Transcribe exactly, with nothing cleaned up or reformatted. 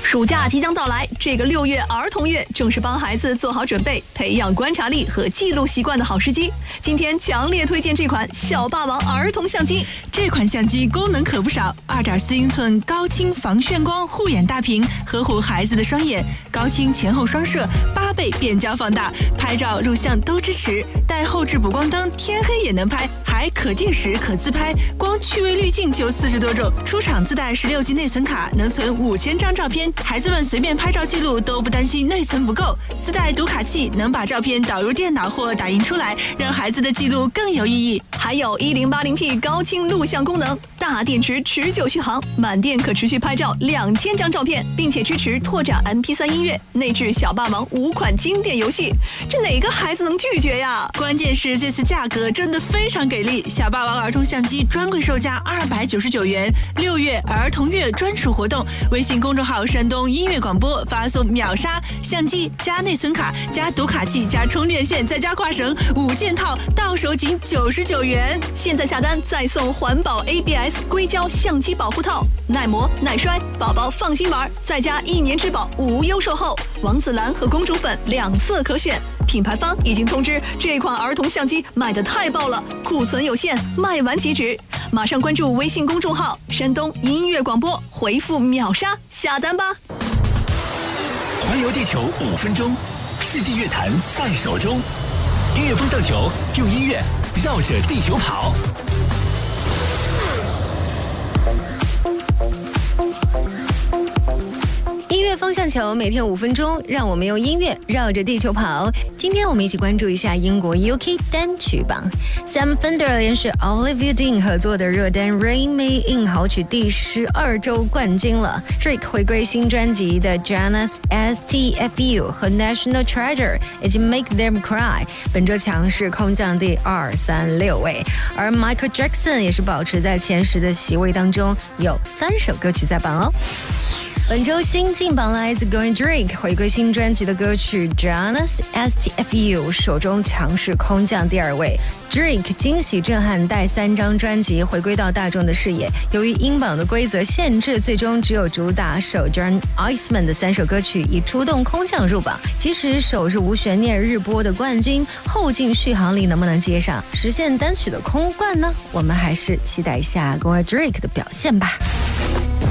暑假即将到来，这个六月儿童月正是帮孩子做好准备、培养观察力和记录习惯的好时机。今天强烈推荐这款小霸王儿童相机。 这款相机功能可不少， 二点四英寸高清防眩光护眼大屏，呵护孩子的双眼，高清前后双摄，八倍变焦放大，拍照录像都支持，带后置补光灯，天黑也能拍，还可定时可自拍，光趣味滤镜就四十多种。出厂自带十六 G 内存卡，能存五千张照片，孩子们随便拍照记录都不担心内存不够。自带读卡器，能把照片导入电脑或打印出来，让孩子的记录更有意义。 还有 一零八零 P 高清录像功能，大电池持久续航，满电可持续拍照两千张照片，并且支持拓展 M P 三 音乐，内置小霸王五款经典游戏，这哪个孩子能拒绝呀？ 关键是这次价格真的非常给力，小霸王儿童相机专柜售价二百九十九元，六月儿童月专属活动，微信公众号山东音乐广播发送秒杀相机加内存卡加读卡器加充电线再加挂绳五件套，到手仅九十九元。 现在下单再送环保 A B S 硅胶相机保护套，耐磨耐摔，宝宝放心玩，再加一年质保，无忧售后。王子蓝和公主粉两色可选。品牌方已经通知，这款儿童相机卖得太爆了，库存有限，卖完即止。马上关注微信公众号山东音乐广播，回复秒杀下单吧。 环游地球五分钟，世纪乐坛在手中。音乐风向球，用音乐绕着地球跑。 音乐风向球每天五分钟，让我们用音乐绕着地球跑。今天我们一起关注一下英国 U K 单曲榜。Sam Fender 连续 Olivia Dean 合作的热单 Rain Me In 好曲第十二周冠军了。Drake 回归新专辑的 Jonas S T F U 和 National Treasure 以及 Make Them Cry 本周强势空降第二三六位，而 Michael Jackson 也是保持在前十的席位当中，有三首歌曲在榜哦。本周新进榜来自 Going Drake 回归新专辑的歌曲 Jonas S T F U 手中强势空降第二位。 Drake 惊喜震撼带三张专辑回归到大众的视野，由于英榜的规则限制，最终只有主打首 John Iceman 的三首歌曲以出动空降入榜。即使首日无悬念日播的冠军，后进续航力能不能接上，实现单曲的空冠呢？我们还是期待一下 Going Drake 的表现吧。